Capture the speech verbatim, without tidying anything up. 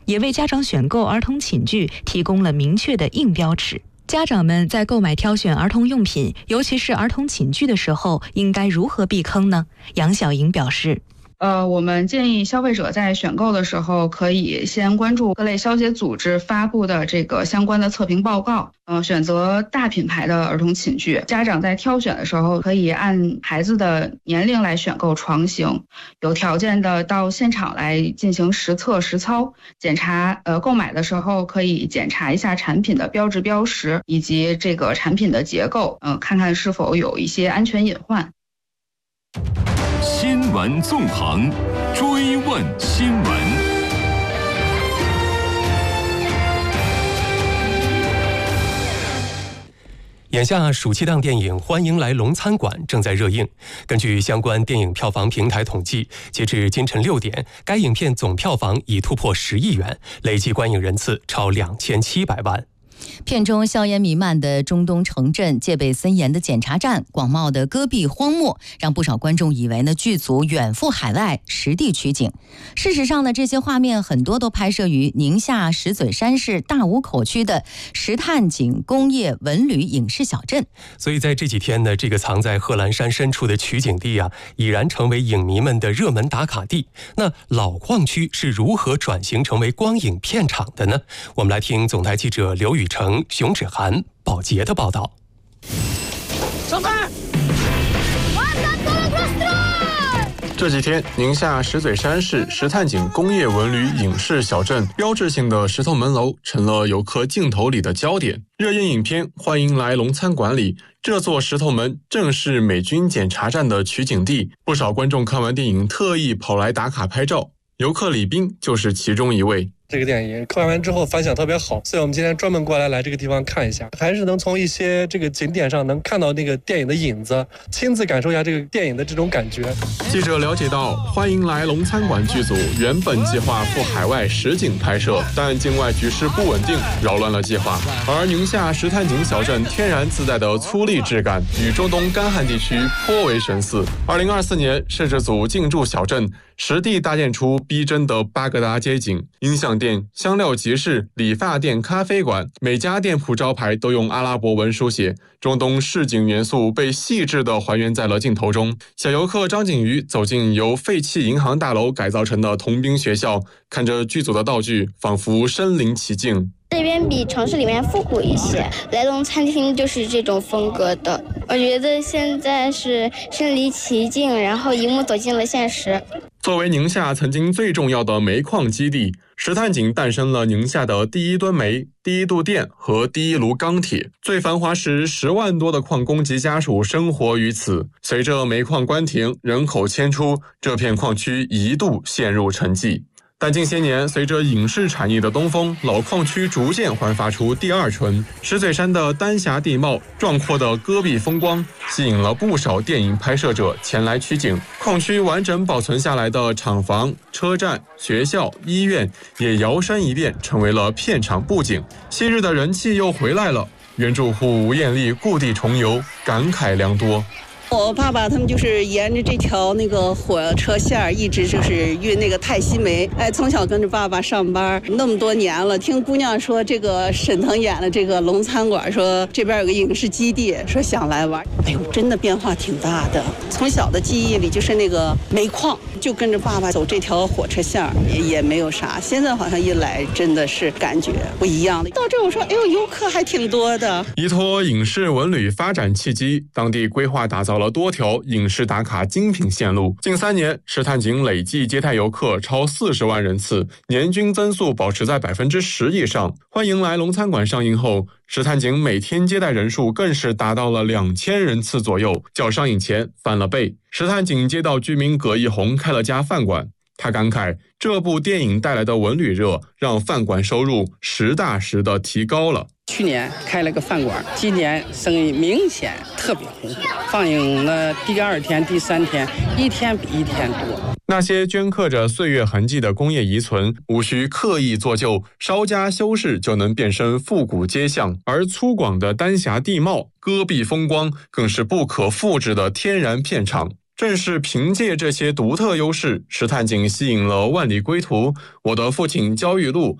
也为家长选购儿童寝具提供了明确的硬标尺。家长们在购买挑选儿童用品，尤其是儿童寝具的时候，应该如何避坑呢？杨晓莹表示， 呃，我们建议消费者在选购的时候，可以先关注各类消协组织发布的这个相关的测评报告，呃，选择大品牌的儿童寝具。家长在挑选的时候，可以按孩子的年龄来选购床型，有条件的到现场来进行实测实操检查。呃，购买的时候可以检查一下产品的标志标识以及这个产品的结构，嗯、呃，看看是否有一些安全隐患。 新闻纵横，追问新闻。 眼下暑期档电影《欢迎来龙餐馆》正在热映。根据相关电影票房平台统计，截至今晨六点，该影片总票房已突破十亿元，累计观影人次超两千七百万。 片中硝烟弥漫的中东城镇、戒备森严的检查站、广袤的戈壁荒漠，让不少观众以为呢剧组远赴海外实地取景。事实上呢，这些画面很多都拍摄于宁夏石嘴山市大武口区的石炭井工业文旅影视小镇。 所以在这几天呢，这个藏在贺兰山深处的取景地啊，已然成为影迷们的热门打卡地。那老矿区是如何转型成为光影片场的呢？我们来听总台记者刘宇成、熊芷涵、宝洁的报道。 上台！这几天，宁夏石嘴山市石炭井工业文旅影视小镇标志性的石头门楼成了游客镜头里的焦点。热映影片《欢迎来龙餐馆》里，这座石头门正是美军检查站的取景地，不少观众看完电影特意跑来打卡拍照。游客李斌就是其中一位。 这个电影看完之后反响特别好，所以我们今天专门过来来这个地方看一下，还是能从一些这个景点上能看到那个电影的影子，亲自感受一下这个电影的这种感觉。 记者了解到，欢迎来龙餐馆剧组原本计划赴海外实景拍摄，但境外局势不稳定，扰乱了计划。而宁夏石炭井小镇天然自带的粗粝质感，与中东干旱地区颇为神似。二零二四年，摄制组进驻小镇，实地搭建出逼真的巴格达街景，音像店、香料集市、理发店、咖啡馆，每家店铺招牌都用阿拉伯文书写，中东市井元素被细致地还原在了镜头中。小游客张景瑜走进由废弃银行大楼改造成的童兵学校，看着剧组的道具，仿佛身临其境。 这边比城市里面复古一些，来龙餐厅就是这种风格的。我觉得现在是身临其境，然后一幕走进了现实。 作为宁夏曾经最重要的煤矿基地，石炭井诞生了宁夏的第一吨煤、第一度电和第一炉钢铁。最繁华时，十万多的矿工及家属生活于此。随着煤矿关停，人口迁出，这片矿区一度陷入沉寂。但近些年，随着影视产业的东风，老矿区逐渐焕发出第二春。石嘴山的丹霞地貌、壮阔的戈壁风光，吸引了不少电影拍摄者前来取景。矿区完整保存下来的厂房、车站、学校、医院，也摇身一变成为了片场布景。昔日的人气又回来了，原住户吴艳丽故地重游，感慨良多。 我爸爸他们就是沿着这条那个火车线一直就是运那个泰西煤，哎，从小跟着爸爸上班那么多年了，听姑娘说这个沈腾演的这个龙餐馆，说这边有个影视基地，说想来玩，哎呦，真的变化挺大的。从小的记忆里就是那个煤矿，就跟着爸爸走这条火车线也也没有啥，现在好像一来真的是感觉不一样的。到这我说，哎呦，游客还挺多的。 依托影视文旅发展契机，当地规划打造了多条影视打卡精品线路。近三年，石炭井累计接待游客超四十万人次，年均增速保持在百分之十以上。欢迎来龙餐馆上映后，石炭井每天接待人数更是达到了两千人次左右，较上映前翻了倍。石炭井街道居民葛一红开了家饭馆，他感慨这部电影带来的文旅热，让饭馆收入实打实的提高了。 去年开了个饭馆，今年生意明显特别红火。放映了第二天、第三天，一天比一天多。 那些镌刻着岁月痕迹的工业遗存，无需刻意做旧，稍加修饰就能变身复古街巷。而粗犷的丹霞地貌、戈壁风光，更是不可复制的天然片场。正是凭借这些独特优势，石炭井吸引了万里归途、我的父亲焦裕禄、